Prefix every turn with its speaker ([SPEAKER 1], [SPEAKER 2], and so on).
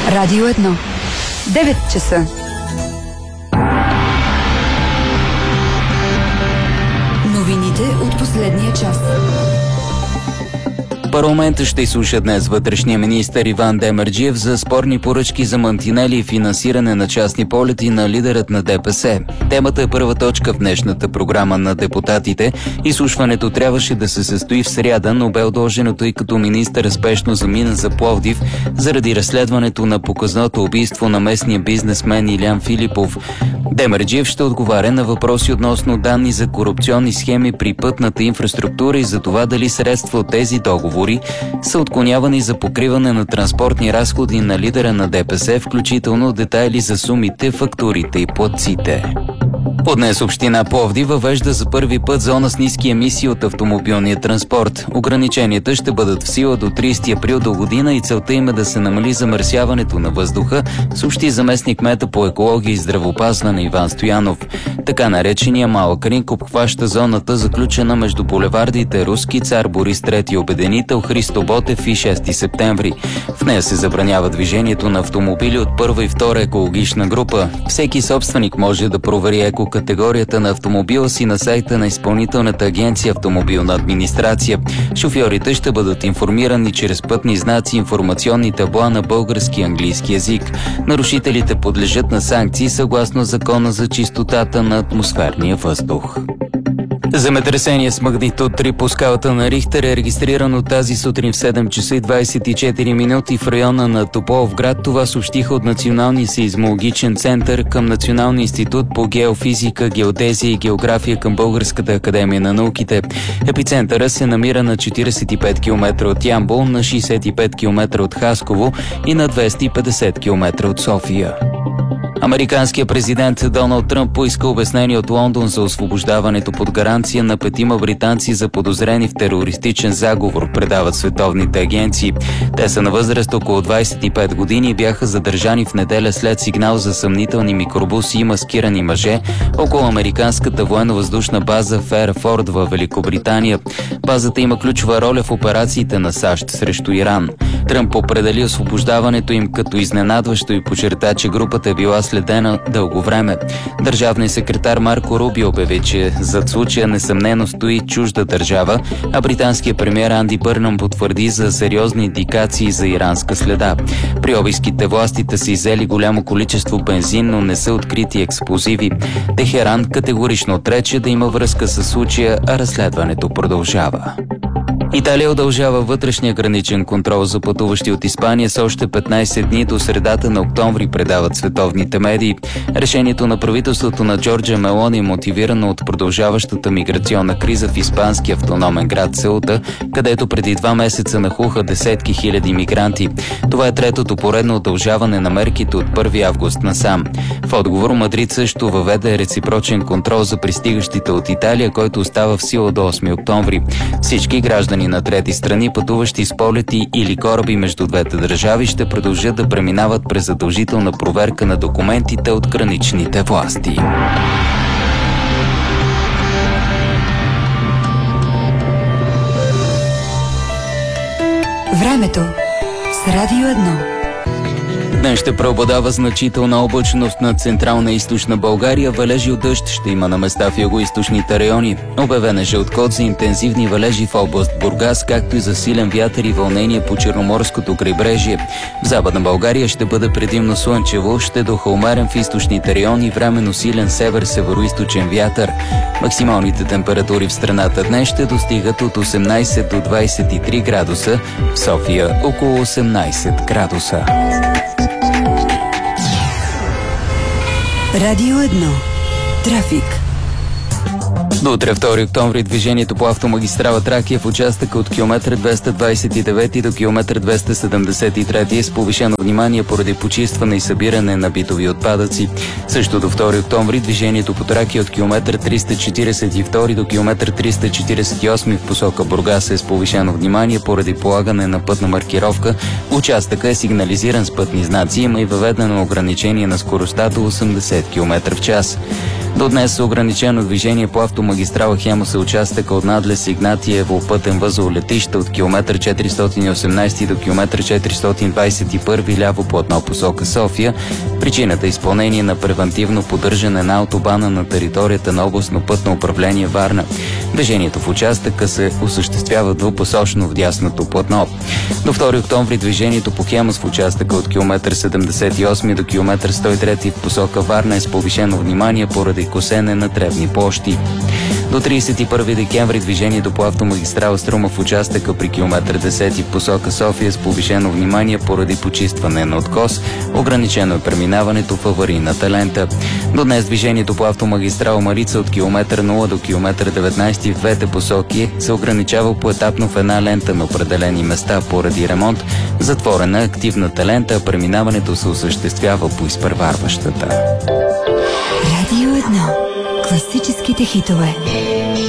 [SPEAKER 1] Радио 1. 9 часа. Новините от последния час.
[SPEAKER 2] Парламентът ще изслуша днес вътрешния министър Иван Демерджиев за спорни поръчки за мантинели и финансиране на частни полети на лидерът на ДПС. Темата е първа точка в днешната програма на депутатите. Изслушването трябваше да се състои в сряда, но бе отложено, тъй като министър спешно замина за Пловдив заради разследването на показното убийство на местния бизнесмен Илян Филипов. Демерджиев ще отговаря на въпроси относно данни за корупционни схеми при пътната инфраструктура и за това дали средства от тези договори са отклонявани за покриване на транспортни разходи на лидера на ДПС, включително детайли за сумите, фактурите и платците. От днес община Пловдив въвежда за първи път зона с ниски емисии от автомобилния транспорт. Ограниченията ще бъдат в сила до 30 април до година и целта им е да се намали замърсяването на въздуха, съобщи заместник кмета по екология и здравеопазване Иван Стоянов. Така наречения малък ринг обхваща зоната, заключена между булевардите Руски, Цар Борис III Обединител, Христо Ботев и 6 септември. В нея се забранява движението на автомобили от първа и втора екологична група. Всеки собственик може да провери екокатегорията на автомобила си на сайта на Изпълнителната агенция Автомобилна администрация. Шофьорите ще бъдат информирани чрез пътни знаци, информационни табла на български и английски език. Нарушителите подлежат на санкции съгласно Закона за чистотата на атмосферния въздух. Земетресение с магнитуд 3 по скалата на Рихтер е регистрирано тази сутрин в 7 часа и 24 минути в района на Тополовград. Това съобщиха от Националния сеизмологичен център към Националния институт по геофизика, геодезия и география към Българската академия на науките. Епицентъра се намира на 45 км от Ямбол, на 65 км от Хасково и на 250 км от София. Американският президент Доналд Тръмп поиска обяснение от Лондон за освобождаването под гаранция на 5 британци заподозрени в терористичен заговор, предават световните агенции. Те са на възраст около 25 години и бяха задържани в неделя след сигнал за съмнителни микробуси и маскирани мъже около американската военно-въздушна база в Ерфорд във Великобритания. Базата има ключова роля в операциите на САЩ срещу Иран. Тръмп определи освобождаването им като изненадващо и подчерта, че групата е била следена дълго време. Държавният секретар Марко Рубио обяви, че зад случая несъмнено стои чужда държава, а британският премиер Анди Бърнъм потвърди за сериозни индикации за иранска следа. При обиските властите са иззели голямо количество бензин, но не са открити експлозиви. Техеран категорично отрече да има връзка с случая, а разследването продължава. Италия удължава вътрешния граничен контрол за пътуващи от Испания с още 15 дни до средата на октомври, предават световните медии. Решението на правителството на Джорджа Мелони е мотивирано от продължаващата миграционна криза в испанския автономен град Сеута, където преди 2 месеца нахлуха десетки хиляди мигранти. Това е третото поредно удължаване на мерките от 1 август насам. В отговор Мадрид също въведе реципрочен контрол за пристигащите от Италия, който остава в сила до 8 октомври. Всички граждани на трети страни, пътуващи с полети или кораби между двете държави, ще продължат да преминават през задължителна проверка на документите от граничните власти.
[SPEAKER 1] Времето с Радио 1.
[SPEAKER 2] Днес ще преобладава значителна облачност над централна и източна България. Валежи от дъжд ще има на места в югоизточните райони. Обявен е жълт код за интензивни валежи в област Бургас, както и за силен вятър и вълнение по Черноморското крайбрежие. В Западна България ще бъде предимно слънчево, ще духа умерен в източните райони, временно силен север-североизточен вятър. Максималните температури в страната днес ще достигат от 18 до 23 градуса, в София около 18 градуса.
[SPEAKER 1] Радио 1. Трафик.
[SPEAKER 2] До утре, 2 октомври, движението по автомагистрала Тракия в участъка от километър 229 до километър 273 е с повишено внимание поради почистване и събиране на битови отпадъци. Също до 2 октомври движението по Тракия от километър 342 до километър 348 в посока Бургас е с повишено внимание поради полагане на пътна маркировка. Участъка е сигнализиран с пътни знаци, има и въведено ограничение на скоростта до 80 км в час. До днес е ограничено движение по автомагистрала Хемус е участъка от надлез Игнатиево пътен възел летище от километър 418 до километър 421 ляво платно посока София. Причината е изпълнение на превантивно поддържане на автобана на територията на областно пътно управление Варна. Движението в участъка се осъществява двупосочно в дясното платно. До 2 октомври движението по Хемус в участъка от километър 78 до километър 103 в посока Варна е с повишено внимание поради косене на тревни площи. До 31 декември движението по автомагистрала Струма в участъка при километър 10 в посока София с повишено внимание поради почистване на откос. Ограничено е преминаването в аварийната лента. До днес движението по автомагистрала Марица от километър 0 до километър 19 в двете посоки се ограничава поетапно в една лента на определени места поради ремонт. Затворена активната лента, а преминаването се осъществява по изпреварващата.
[SPEAKER 1] Радио 1. Класическите хитове.